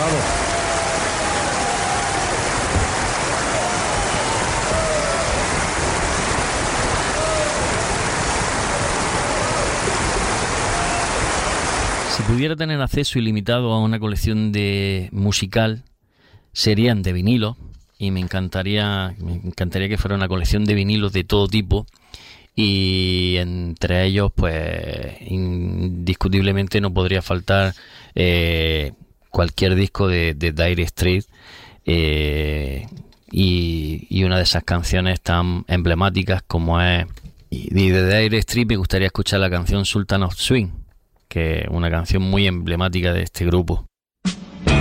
Vamos. Si pudiera tener acceso ilimitado a una colección de musical, serían de vinilos, y me encantaría que fuera una colección de vinilos de todo tipo, y entre ellos pues indiscutiblemente no podría faltar cualquier disco de Dire Straits, y una de esas canciones tan emblemáticas como es, y de Dire Straits me gustaría escuchar la canción Sultan of Swing, que es una canción muy emblemática de este grupo.